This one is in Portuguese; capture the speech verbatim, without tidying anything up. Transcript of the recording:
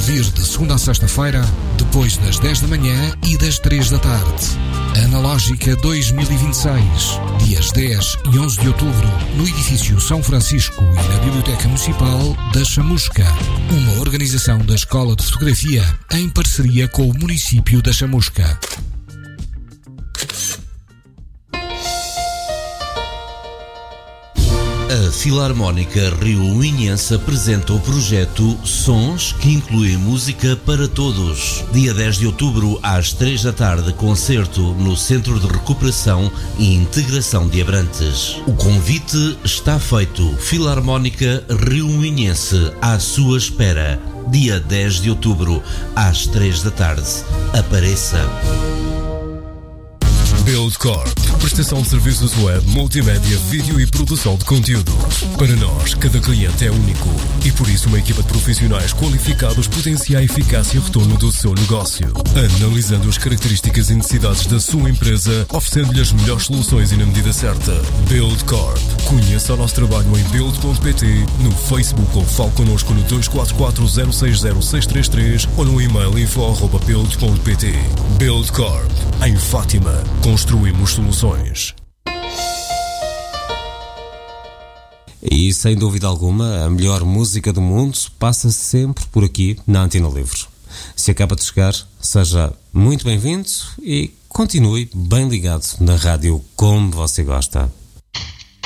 ouvir de segunda a sexta-feira, depois das dez da manhã e das três da tarde. Analógica dois mil e vinte e seis, dias dez e onze de outubro, no edifício São Francisco e na Biblioteca Municipal da Chamusca. Uma organização da Escola de Fotografia em parceria com o município da Chamusca. A Filarmónica Rio Minhense apresenta o projeto Sons, que inclui música para todos. Dia dez de outubro, às três da tarde, concerto no Centro de Recuperação e Integração de Abrantes. O convite está feito. Filarmónica Rio Minhense, à sua espera. Dia dez de outubro, às três da tarde. Apareça. Buildcorp, prestação de serviços web, multimédia, vídeo e produção de conteúdo. Para nós, cada cliente é único e por isso uma equipa de profissionais qualificados potencia a eficácia e retorno do seu negócio. Analisando as características e necessidades da sua empresa, oferecendo-lhe as melhores soluções e na medida certa. Buildcorp. Conheça o nosso trabalho em build ponto pt, no Facebook ou fale connosco no dois quatro quatro zero seis zero seis três três ou no e-mail info arroba build ponto pt. Buildcorp. Em Fátima. Construímos soluções. E sem dúvida alguma, a melhor música do mundo passa sempre por aqui na Antena Livre. Se acaba de chegar, seja muito bem-vindo e continue bem ligado na rádio como você gosta.